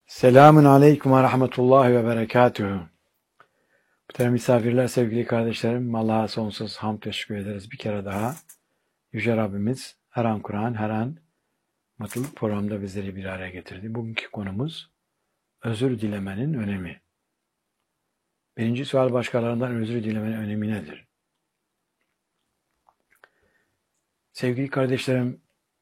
Selamun aleyküm ve rahmetullahi ve berekatühü. Muhterem misafirler, sevgili kardeşlerim, Allah'a sonsuz hamd teşekkür ederiz bir kere daha. Yüce Rabbimiz her an Kur'an, her an mutluluk programda bizleri bir araya getirdi. Bugünkü konumuz özür dilemenin önemi. Birinci sual, başkalarından özür dilemenin önemi nedir? Sevgili kardeşlerim,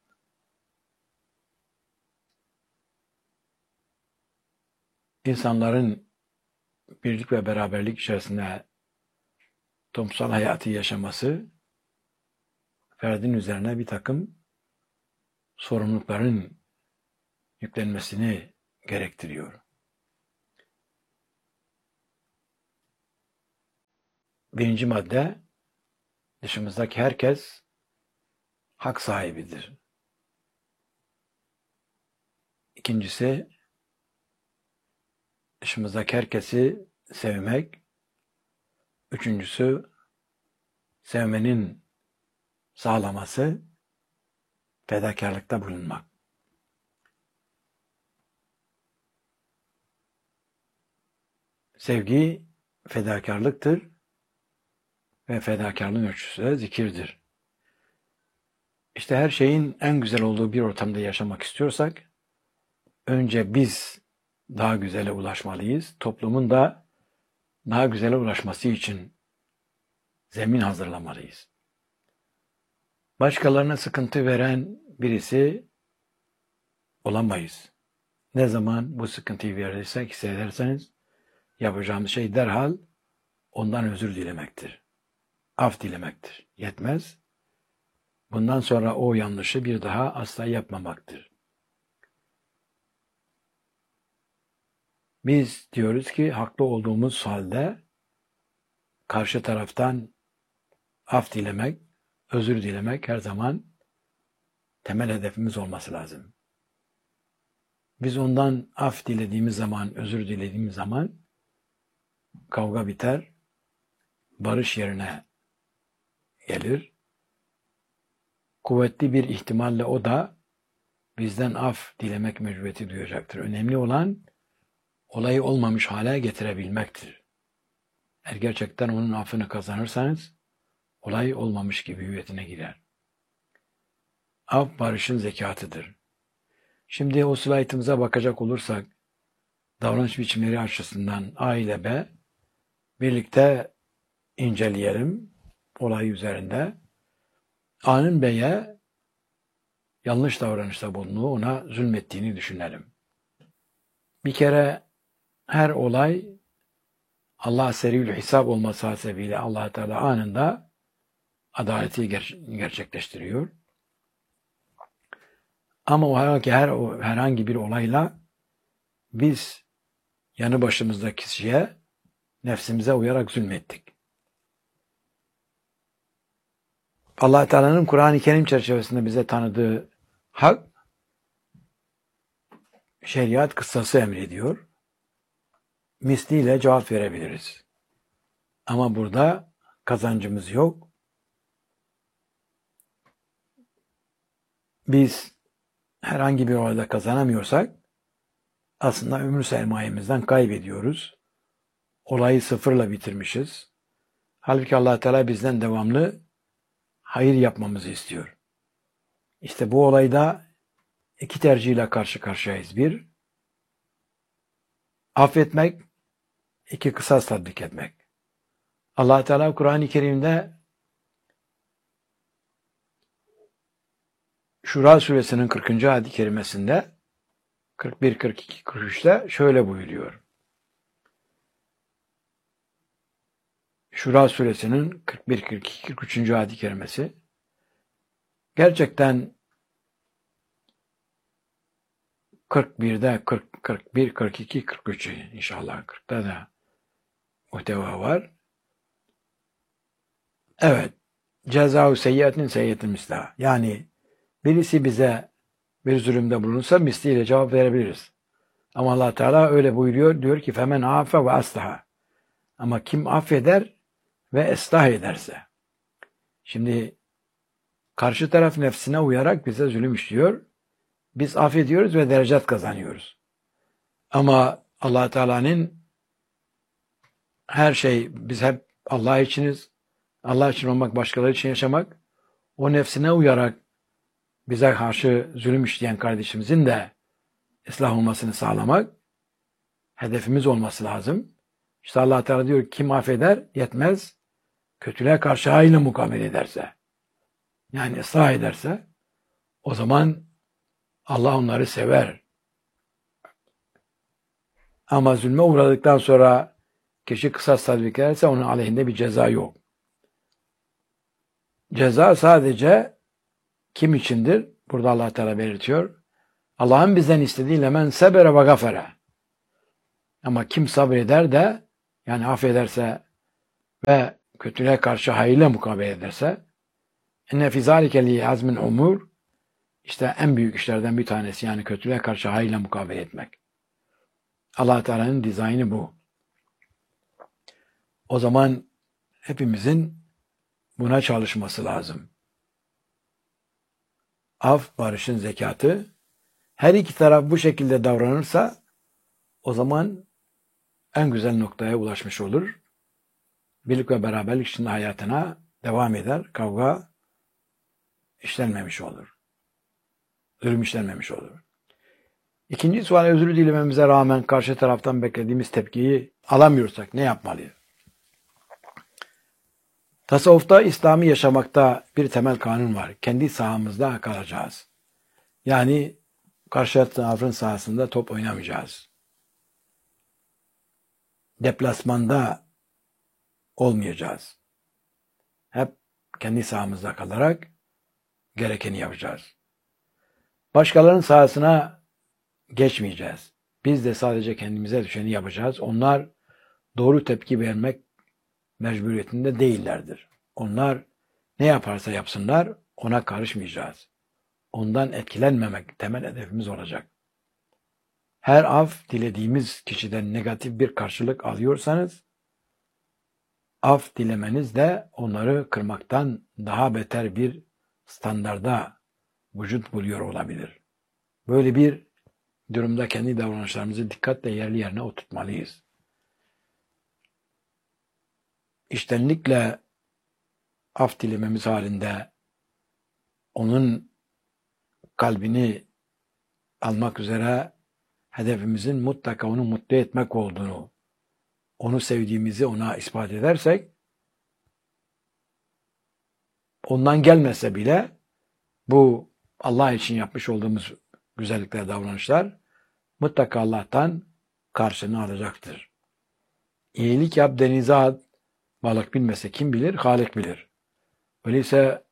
insanların birlik ve beraberlik içerisinde toplumsal hayatı yaşaması, ferdin üzerine bir takım sorumlulukların yüklenmesini gerektiriyor. Birinci madde, dışımızdaki herkes hak sahibidir. İkincisi, dışımızdaki herkesi sevmek. Üçüncüsü, sevmenin sağlaması, fedakarlıkta bulunmak. Sevgi fedakarlıktır ve fedakarlığın ölçüsü de zikirdir. İşte her şeyin en güzel olduğu bir ortamda yaşamak istiyorsak, önce biz daha güzele ulaşmalıyız. Toplumun da daha güzele ulaşması için zemin hazırlamalıyız. Başkalarına sıkıntı veren birisi olamayız. Ne zaman bu sıkıntıyı verirsek, hissederseniz yapacağımız şey derhal ondan özür dilemektir. Af dilemektir. Yetmez. Bundan sonra o yanlışı bir daha asla yapmamaktır. Biz diyoruz ki haklı olduğumuz halde karşı taraftan af dilemek, özür dilemek her zaman temel hedefimiz olması lazım. Biz ondan af dilediğimiz zaman, özür dilediğimiz zaman kavga biter, barış yerine gelir. Kuvvetli bir ihtimalle o da bizden af dilemek mecburiyeti duyacaktır. Önemli olan olayı olmamış hale getirebilmektir. Eğer gerçekten onun affını kazanırsanız olay olmamış gibi hüviyetine girer. Af barışın zekatıdır. Şimdi o slaytımıza bakacak olursak davranış biçimleri açısından A ile B birlikte inceleyelim olay üzerinde. A'nın B'ye yanlış davranışta bulunduğu, ona zulmettiğini düşünelim. Bir kere her olay Allah seriyül hesap olması hasebiyle Allah Teala anında adaleti gerçekleştiriyor. Ama o herhangi bir olayla biz yanı başımızdaki kişiye nefsimize uyarak zulmettik. Allah Teala'nın Kur'an-ı Kerim çerçevesinde bize tanıdığı hak, şeriat kıssası emrediyor. Misliyle cevap verebiliriz. Ama burada kazancımız yok. Biz herhangi bir olayda kazanamıyorsak aslında ömür sermayemizden kaybediyoruz. Olayı sıfırla bitirmişiz. Halbuki Allah Teala bizden devamlı hayır yapmamızı istiyor. İşte bu olayda iki tercihle karşı karşıyayız. Bir, affetmek, iki, kısas tatbik etmek. Allah Teala Kur'an-ı Kerim'de Şura suresinin 40. ayet-i kerimesinde 41, 42, 43'te şöyle buyuruyor. Şura suresinin 41, 42, 43. ayet-i kerimesi gerçekten 41'de 40, 41, 42, 43 inşallah 40'ta da muhteva var. Evet. Cezâ-u seyyiatin seyyiatin mislâ. Yani birisi bize bir zulümde bulunursa misliyle cevap verebiliriz. Ama Allah Teala öyle buyuruyor. Diyor ki femen afe ve aslaha. Ama kim affeder ve ıslah ederse. Şimdi karşı taraf nefsine uyarak bize zulüm işliyor. Biz affediyoruz ve derecat kazanıyoruz. Ama Allah Teala'nın her şey, biz hep Allah içiniz. Allah için olmak, başkaları için yaşamak. O nefsine uyarak bize karşı zulüm işleyen kardeşimizin de ıslah olmasını sağlamak hedefimiz olması lazım. İşte Allah Teala diyor, kim affeder yetmez, kötülüğe karşı hayırla mukabele ederse, yani ıslah ederse, o zaman Allah onları sever. Ama zulme uğradıktan sonra kişi kısas tatbik ederse onun aleyhinde bir ceza yok. Ceza sadece kim içindir? Burada Allah Teala belirtiyor. Allah'ın bizden istediğiyle men sebere ve gafere. Ama kim sabreder de, yani affederse ve kötülüğe karşı hayırla mukabele ederse, enne fî zâlike li azmin umur, işte en büyük işlerden bir tanesi, yani kötülüğe karşı hayırla mukabele etmek. Allah Teala'nın dizaynı bu. O zaman hepimizin buna çalışması lazım. Af, barışın zekatı. Her iki taraf bu şekilde davranırsa o zaman en güzel noktaya ulaşmış olur. Birlik ve beraberlik içinde hayatına devam eder. Kavga işlenmemiş olur. Zulüm işlenmemiş olur. İkinci sual, özür dilememize rağmen karşı taraftan beklediğimiz tepkiyi alamıyorsak ne yapmalıyız? Tasavvufta, İslami yaşamakta bir temel kanun var. Kendi sahamızda kalacağız. Yani karşı tarafın sahasında top oynamayacağız. Deplasmanda olmayacağız. Hep kendi sahamızda kalarak gerekeni yapacağız. Başkalarının sahasına geçmeyeceğiz. Biz de sadece kendimize düşeni yapacağız. Onlar doğru tepki vermek mecburiyetinde değillerdir. Onlar ne yaparsa yapsınlar ona karışmayacağız. Ondan etkilenmemek temel hedefimiz olacak. Her af dilediğimiz kişiden negatif bir karşılık alıyorsanız, af dilemeniz de onları kırmaktan daha beter bir standarda vücut buluyor olabilir. Böyle bir durumda kendi davranışlarımızı dikkatle yerli yerine oturtmalıyız. İçtenlikle af dilememiz halinde onun kalbini almak üzere hedefimizin mutlaka onu mutlu etmek olduğunu, onu sevdiğimizi ona ispat edersek, ondan gelmese bile bu Allah için yapmış olduğumuz güzellikler, davranışlar mutlaka Allah'tan karşılığını alacaktır. İyilik yap, denize at, balık bilmese kim bilir? Halik bilir. Öyleyse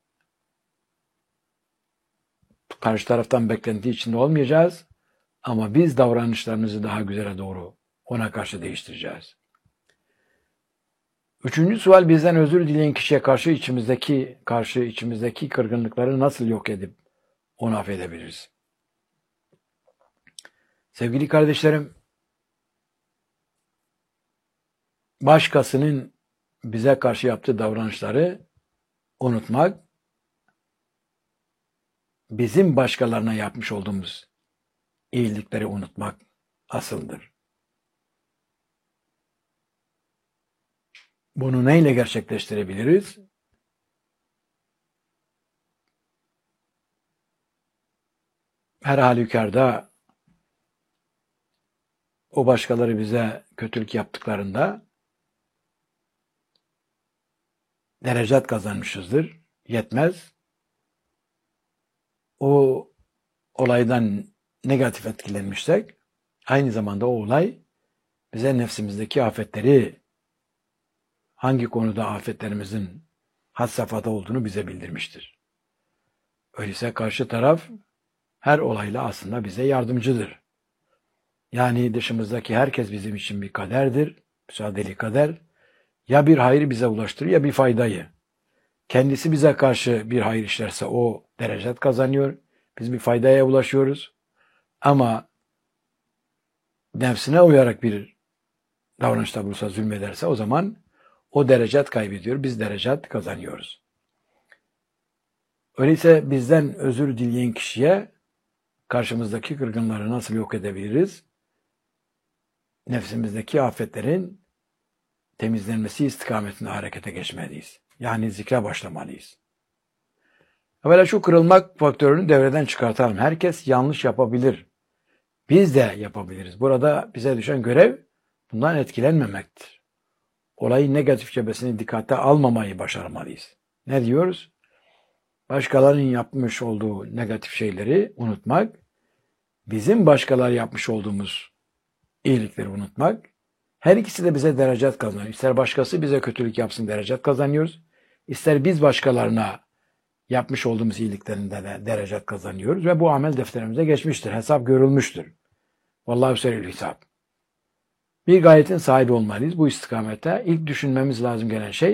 karşı taraftan beklenti içinde olmayacağız ama biz davranışlarımızı daha güzele doğru ona karşı değiştireceğiz. Üçüncü sual, bizden özür dileyen kişiye karşı içimizdeki kırgınlıkları nasıl yok edip onu affedebiliriz? Sevgili kardeşlerim, başkasının bize karşı yaptığı davranışları unutmak, bizim başkalarına yapmış olduğumuz iyilikleri unutmak asıldır. Bunu neyle gerçekleştirebiliriz? Her halükarda o başkaları bize kötülük yaptıklarında derecat kazanmışızdır. Yetmez. O olaydan negatif etkilenmişsek, aynı zamanda o olay bize nefsimizdeki afetleri, hangi konuda afetlerimizin had safhada olduğunu bize bildirmiştir. Öyleyse karşı taraf her olayla aslında bize yardımcıdır. Yani dışımızdaki herkes bizim için bir kaderdir, müsaadeli kader. Ya bir hayır bize ulaştırır ya bir faydayı. Kendisi bize karşı bir hayır işlerse o derecet kazanıyor. Biz bir faydaya ulaşıyoruz. Ama nefsine uyarak bir davranışta bulursa, zulmederse o zaman o derecet kaybediyor. Biz derecet kazanıyoruz. Öyleyse bizden özür dileyen kişiye karşımızdaki kırgınları nasıl yok edebiliriz? nefsimizdeki afetlerin temizlenmesi istikametinde harekete geçmeliyiz. Yani zikre başlamalıyız. Evvela şu kırılmak faktörünü devreden çıkartalım. Herkes yanlış yapabilir. Biz de yapabiliriz. Burada bize düşen görev bundan etkilenmemektir. Olayın negatif cebesini dikkate almamayı başarmalıyız. Ne diyoruz? Başkalarının yapmış olduğu negatif şeyleri unutmak, bizim başkaları yapmış olduğumuz iyilikleri unutmak, her ikisi de bize derecat kazanıyor. İster başkası bize kötülük yapsın, derecat kazanıyoruz. İster biz başkalarına yapmış olduğumuz iyiliklerinde de derecat kazanıyoruz ve bu amel defterimize geçmiştir. Hesap görülmüştür. Vallahu seril hesap. Bir gayetin sahibi olmalıyız bu istikamete. İlk düşünmemiz lazım gelen şey